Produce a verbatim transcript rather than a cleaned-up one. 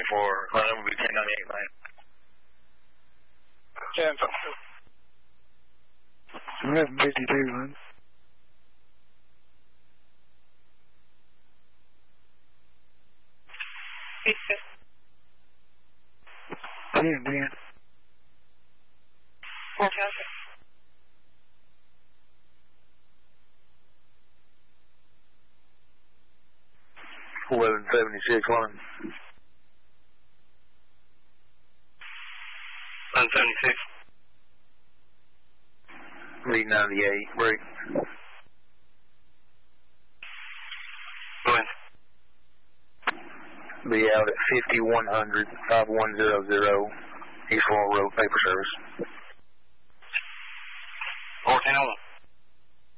for line number ten ninety-eight line. ten. eleven fifty-two, man. ten, ten. four thousand. eleven seventy-six line. eleven seventy-six. Lead ninety-eight, break. Go in. Be out at fifty-one hundred, five one zero zero, East Laurel Road, paper service.